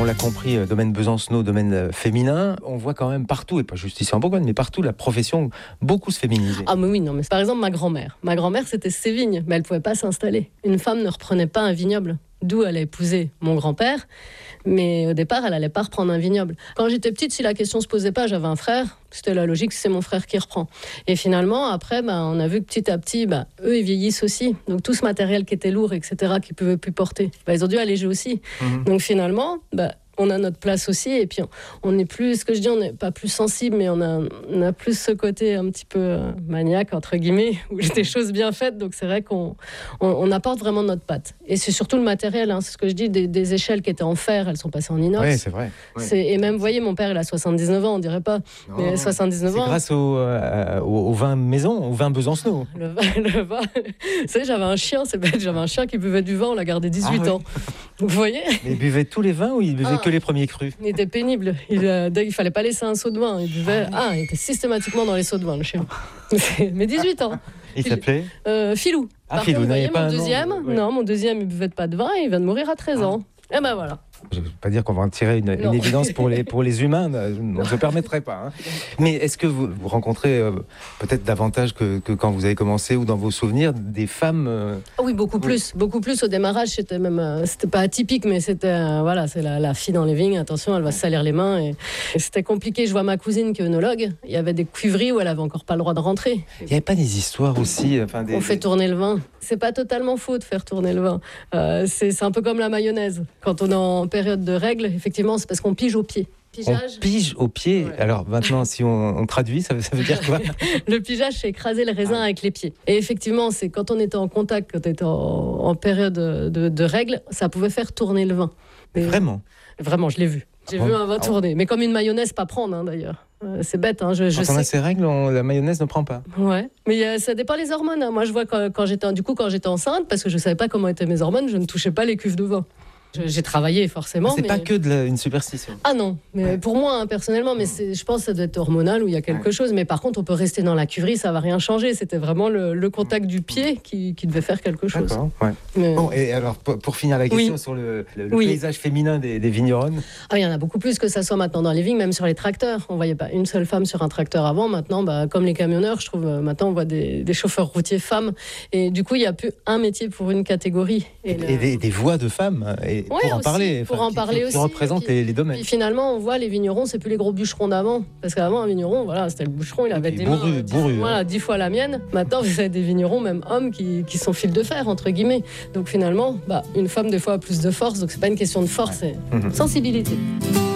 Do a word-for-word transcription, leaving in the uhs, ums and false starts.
on l'a compris, domaine Besancenot, domaine féminin. On voit quand même partout, et pas juste ici en Bourgogne, mais partout, la profession beaucoup se féminiser. Ah mais oui, non, mais par exemple ma grand-mère. Ma grand-mère, c'était ses vignes, mais elle ne pouvait pas s'installer. Une femme ne reprenait pas un vignoble. D'où elle a épousé mon grand-père, mais au départ, elle n'allait pas reprendre un vignoble. Quand j'étais petite, si la question ne se posait pas, j'avais un frère, c'était la logique, c'est mon frère qui reprend. Et finalement, après, bah, on a vu que petit à petit, bah, eux, ils vieillissent aussi. Donc tout ce matériel qui était lourd, et cetera, qu'ils ne pouvaient plus porter, bah, ils ont dû alléger aussi. Mmh. Donc finalement, bah, on a notre place aussi, et puis on n'est plus, ce que je dis, on n'est pas plus sensible, mais on a, on a plus ce côté un petit peu euh, maniaque, entre guillemets, où des choses bien faites, donc c'est vrai qu'on on, on apporte vraiment notre patte. Et c'est surtout le matériel, hein, c'est ce que je dis, des, des échelles qui étaient en fer, elles sont passées en inox. Oui, c'est vrai. Ouais. C'est, et même, vous voyez, mon père, il a soixante-dix-neuf ans, on dirait pas, non, mais soixante-dix-neuf c'est ans. C'est grâce au, euh, au, au vin maison, au vin Besancenot. Le vin, le vin. Vous savez, j'avais un chien, c'est bête, j'avais un chien qui buvait du vin, on l'a gardé dix-huit ah, ans. Oui. Vous voyez ? Mais il buvait tous les vins ou il buvait ah. que les premiers crus ? Il était pénible. Il, euh, il fallait pas laisser un seau de vin. Il buvait. Ah, il était systématiquement dans les seaux de vin, le chien. Mais dixhuit ans. Il s'appelait euh, Filou. Ah, Par Filou, contre, vous voyez, pas mon deuxième, nom, ouais. non, mon deuxième, il buvait pas de vin. Et il vient de mourir à treize ans. Et ben voilà. Je ne veux pas dire qu'on va en tirer une, une évidence pour les, pour les humains, on ne se permettrait pas. Hein. Mais est-ce que vous, vous rencontrez euh, peut-être davantage que, que quand vous avez commencé ou dans vos souvenirs des femmes euh... Oui, beaucoup oui. plus. Beaucoup plus au démarrage, c'était même, euh, c'était pas atypique, mais c'était, euh, voilà, c'est la, la fille dans les vignes, attention, elle va se salir les mains. Et, et c'était compliqué. Je vois ma cousine qui est œnologue, il y avait des cuivreries où elle avait encore pas le droit de rentrer. Il n'y avait pas des histoires aussi enfin, des, On fait tourner le vin. C'est pas totalement faux de faire tourner le vin. Euh, c'est, c'est un peu comme la mayonnaise. Quand on est en période de règles, effectivement, c'est parce qu'on pige au pied. Pigeage. On pige au pied. Ouais. Alors maintenant, si on, on traduit, ça, ça veut dire quoi ? Le pigeage, c'est écraser le raisin ah. avec les pieds. Et effectivement, c'est quand on était en contact, quand on était en, en période de, de, de règles, ça pouvait faire tourner le vin. Mais vraiment ? Vraiment, je l'ai vu. J'ai ah. vu un vin ah. tourner. Mais comme une mayonnaise, pas prendre hein, d'ailleurs. Euh, c'est bête. Hein, je, je quand sais. on a ces règles, on, la mayonnaise ne prend pas. Ouais. Mais euh, ça dépend des hormones. Hein. Moi, je vois quand, quand j'étais, du coup, quand j'étais enceinte, parce que je savais pas comment étaient mes hormones, je ne touchais pas les cuves de vin. J'ai travaillé forcément. C'est mais... pas que de la, une superstition. Ah non, mais ouais. pour moi hein, personnellement, mais c'est, je pense que ça doit être hormonal ou il y a quelque ouais. chose. Mais par contre, on peut rester dans la cuverie, ça va rien changer. C'était vraiment le, le contact du pied qui, qui devait faire quelque chose. D'accord. Ouais. Mais... Bon, et alors pour, pour finir la question oui. sur le, le, le oui. paysage féminin des, des vigneronnes. Ah, il y en a beaucoup plus que ça soit maintenant dans les vignes, même sur les tracteurs. On voyait pas une seule femme sur un tracteur avant. Maintenant, bah, comme les camionneurs, je trouve maintenant on voit des, des chauffeurs routiers femmes. Et du coup, il y a plus un métier pour une catégorie. Et, et, le... et des, des voix de femmes. Et ouais, pour en aussi. parler. Pour enfin, en qui, parler qui, aussi. Qui représente puis, les, les domaines. Puis finalement, on voit les vignerons, c'est plus les gros bûcherons d'avant. Parce qu'avant, un vigneron, voilà, c'était le bûcheron, il avait des bourru, mains, bourru, dix, hein. voilà, dix fois la mienne. Maintenant, vous avez des vignerons, même hommes, qui, qui sont fil de fer, entre guillemets. Donc finalement, bah, une femme, des fois, a plus de force. Donc c'est pas une question de force, c'est mmh. sensibilité.